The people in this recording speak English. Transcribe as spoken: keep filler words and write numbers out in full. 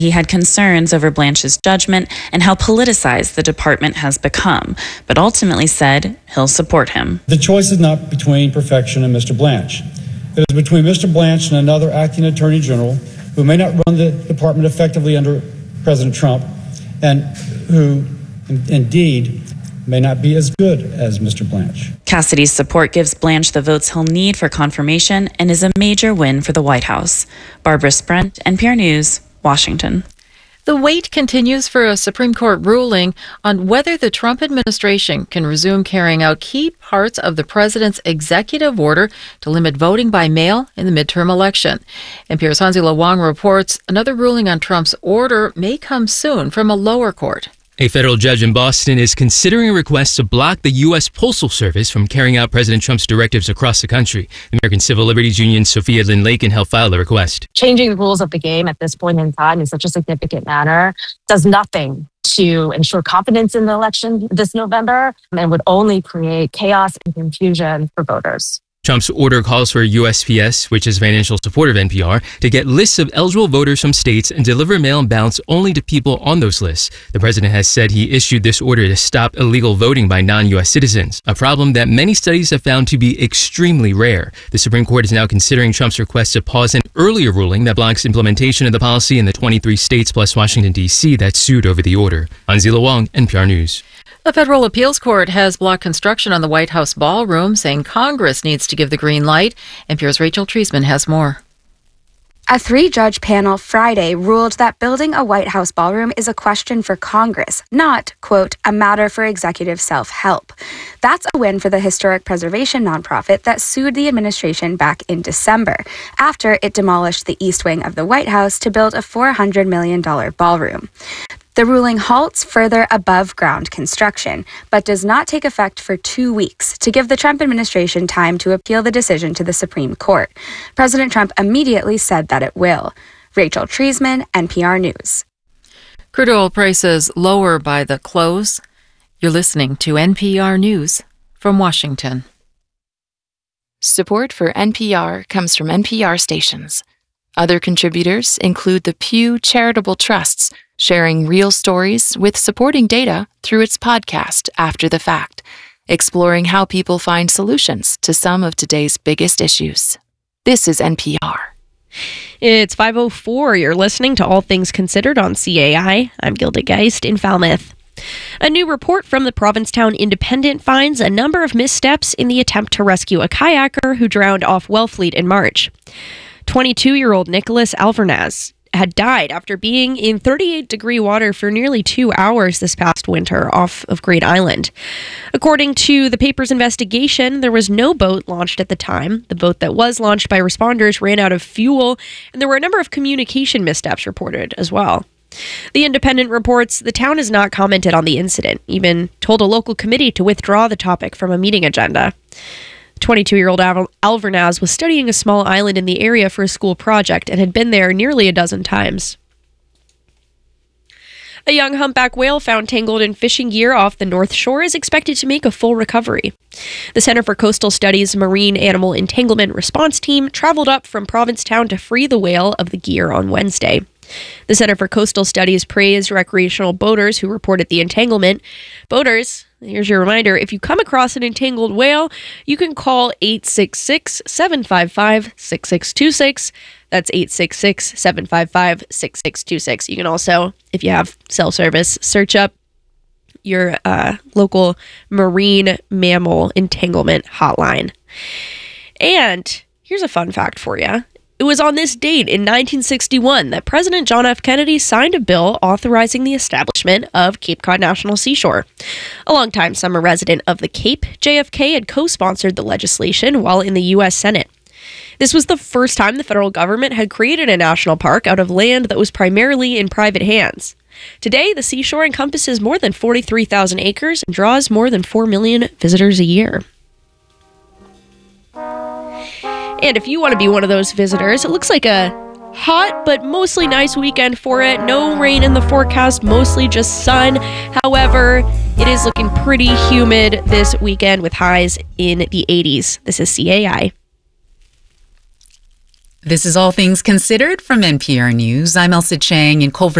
He had concerns over Blanche's judgment and how politicized the department has become, but ultimately said he'll support him. The choice is not between perfection and Mister Blanche. It is between Mister Blanche and another acting attorney general who may not run the department effectively under President Trump and who, indeed, may not be as good as Mister Blanche. Cassidy's support gives Blanche the votes he'll need for confirmation and is a major win for the White House. Barbara Sprent, N P R News, Washington. The wait continues for a Supreme Court ruling on whether the Trump administration can resume carrying out key parts of the president's executive order to limit voting by mail in the midterm election. N P R's Hanzila Wang reports another ruling on Trump's order may come soon from a lower court. A federal judge in Boston is considering a request to block the U S Postal Service from carrying out President Trump's directives across the country. The American Civil Liberties Union Sophia Lynn Lakin helped file the request. Changing the rules of the game at this point in time in such a significant manner does nothing to ensure confidence in the election this November and would only create chaos and confusion for voters. Trump's order calls for U S P S, which is a financial supporter of N P R, to get lists of eligible voters from states and deliver mail-in ballots only to people on those lists. The president has said he issued this order to stop illegal voting by non-U S citizens, a problem that many studies have found to be extremely rare. The Supreme Court is now considering Trump's request to pause an earlier ruling that blocks implementation of the policy in the twenty-three states plus Washington, D C that sued over the order. Hanzila Wang, N P R News. A federal appeals court has blocked construction on the White House ballroom, saying Congress needs to give the green light. N P R's Rachel Treisman has more. A three-judge panel Friday ruled that building a White House ballroom is a question for Congress, not, quote, a matter for executive self-help. That's a win for the historic preservation nonprofit that sued the administration back in December, after it demolished the East Wing of the White House to build a four hundred million dollars ballroom. The ruling halts further above-ground construction, but does not take effect for two weeks to give the Trump administration time to appeal the decision to the Supreme Court. President Trump immediately said that it will. Rachel Treisman, N P R News. Crude oil prices lower by the close. You're listening to N P R News from Washington. Support for N P R comes from N P R stations. Other contributors include the Pew Charitable Trusts, sharing real stories with supporting data through its podcast, After the Fact, exploring how people find solutions to some of today's biggest issues. This is N P R. It's five oh four. You're listening to All Things Considered on C A I. I'm Gilda Geist in Falmouth. A new report from the Provincetown Independent finds a number of missteps in the attempt to rescue a kayaker who drowned off Wellfleet in March. twenty-two-year-old Nicholas Alvernaz had died after being in thirty-eight degree water for nearly two hours this past winter off of Great Island. According to the paper's investigation, there was no boat launched at the time. The boat that was launched by responders ran out of fuel, and there were a number of communication missteps reported as well. The Independent reports the town has not commented on the incident, even told a local committee to withdraw the topic from a meeting agenda. twenty-two-year-old Al- Alvernaz was studying a small island in the area for a school project and had been there nearly a dozen times. A young humpback whale found tangled in fishing gear off the North Shore is expected to make a full recovery. The Center for Coastal Studies Marine Animal Entanglement Response Team traveled up from Provincetown to free the whale of the gear on Wednesday. The Center for Coastal Studies praised recreational boaters who reported the entanglement. Boaters, here's your reminder, if you come across an entangled whale, you can call eight six six, seven five five, six six two six. That's eight six six, seven five five, six six two six. You can also, if you have cell service, search up your uh, local marine mammal entanglement hotline. And here's a fun fact for you. It was on this date in nineteen sixty-one that President John F. Kennedy signed a bill authorizing the establishment of Cape Cod National Seashore. A longtime summer resident of the Cape, J F K had co-sponsored the legislation while in the U S Senate. This was the first time the federal government had created a national park out of land that was primarily in private hands. Today, the seashore encompasses more than forty-three thousand acres and draws more than four million visitors a year. And if you want to be one of those visitors, it looks like a hot but mostly nice weekend for it. No rain in the forecast, mostly just sun. However, it is looking pretty humid this weekend with highs in the eighties. This is C A I. This is All Things Considered from N P R News. I'm Elsa Chang in Culver